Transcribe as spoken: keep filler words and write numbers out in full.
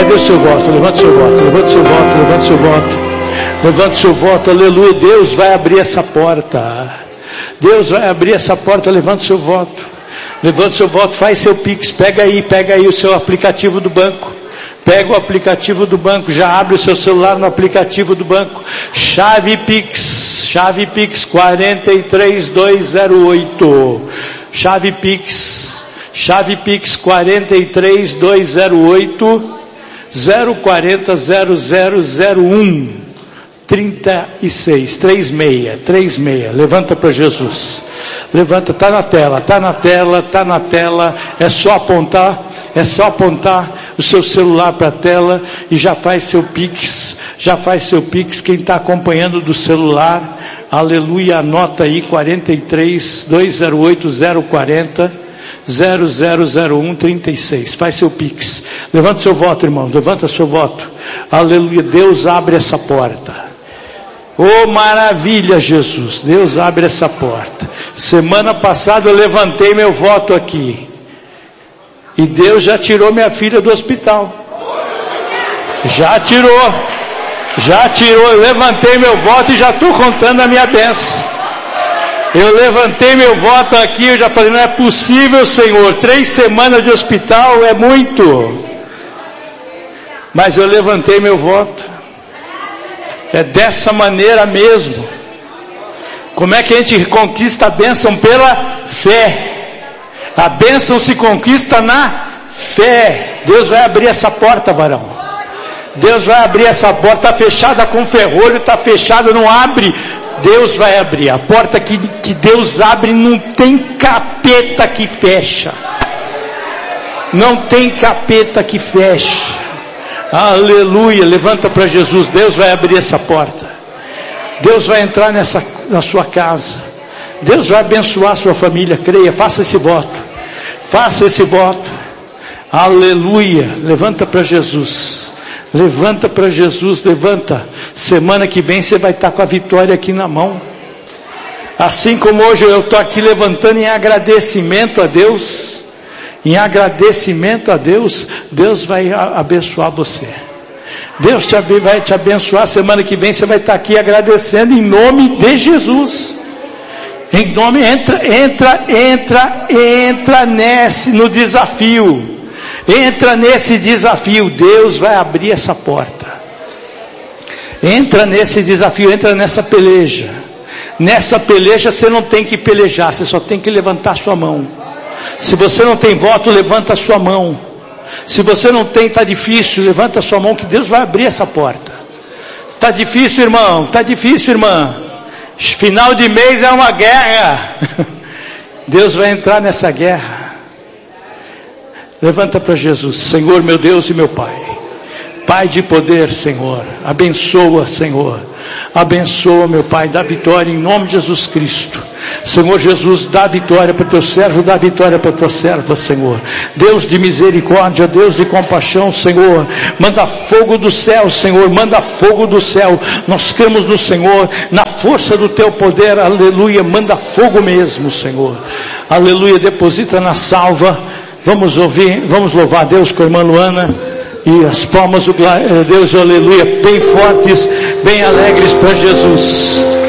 Dê o seu voto, levante o seu voto, levante o seu voto, levante o seu voto. Levante o seu voto, aleluia. Deus vai abrir essa porta. Deus vai abrir essa porta, levante o seu voto. Levante o seu voto, faz seu Pix, pega aí, pega aí o seu aplicativo do banco. Pega o aplicativo do banco, já abre o seu celular no aplicativo do banco. Chave Pix, chave Pix quatro três dois zero oito. Chave Pix, chave Pix quatro três dois zero oito zero quatro zero zero zero um trinta e seis, trinta e seis, trinta e seis. Levanta para Jesus. Levanta, está na tela, está na tela, está na tela. É só apontar, é só apontar o seu celular para a tela e já faz seu Pix, já faz seu Pix. Quem está acompanhando do celular, aleluia, anota aí, quatro três dois zero oito zero quatro zero zero zero um trinta e seis. Faz seu Pix. Levanta seu voto, irmãos, levanta seu voto. Aleluia, Deus abre essa porta. Oh, maravilha, Jesus, Deus abre essa porta. Semana passada eu levantei meu voto aqui, e Deus já tirou minha filha do hospital. Já tirou, já tirou, eu levantei meu voto e já estou contando a minha bênção. Eu levantei meu voto aqui, eu já falei, não é possível, Senhor, três semanas de hospital é muito. Mas eu levantei meu voto. É dessa maneira mesmo. Como é que a gente conquista a bênção? Pela fé. A bênção se conquista na fé. Deus vai abrir essa porta, varão. Deus vai abrir essa porta. Está fechada com ferrolho, está fechada, não abre. Deus vai abrir. A porta que, que Deus abre, não tem capeta que fecha. Não tem capeta que fecha. Aleluia, levanta para Jesus. Deus vai abrir essa porta. Deus vai entrar nessa, na sua casa. Deus vai abençoar a sua família. Creia, faça esse voto. Faça esse voto. Aleluia, levanta para Jesus. Levanta para Jesus, levanta. Semana que vem você vai estar com a vitória aqui na mão. Assim como hoje eu estou aqui levantando em agradecimento a Deus. Em agradecimento a Deus, Deus vai abençoar você. Deus te, vai te abençoar. Semana que vem você vai estar aqui agradecendo em nome de Jesus. Em nome, entra, entra, entra, entra nesse, no desafio. Entra nesse desafio. Deus vai abrir essa porta. Entra nesse desafio, entra nessa peleja. Nessa peleja você não tem que pelejar, você só tem que levantar sua mão. Se você não tem voto, levanta a sua mão. Se você não tem, está difícil, levanta a sua mão que Deus vai abrir essa porta. Está difícil, irmão, está difícil, irmã. Final de mês é uma guerra. Deus vai entrar nessa guerra. Levanta para Jesus. Senhor, meu Deus e meu Pai. Pai de poder, Senhor. Abençoa, Senhor. Abençoa, meu Pai, dá vitória em nome de Jesus Cristo. Senhor Jesus, dá vitória para o teu servo, dá vitória para a tua serva, Senhor. Deus de misericórdia, Deus de compaixão, Senhor. Manda fogo do céu, Senhor, manda fogo do céu. Nós cremos no Senhor, na força do teu poder, aleluia. Manda fogo mesmo, Senhor. Aleluia, deposita na salva. Vamos ouvir, vamos louvar a Deus com a irmã Luana. E as palmas do Deus, aleluia, bem fortes, bem alegres para Jesus.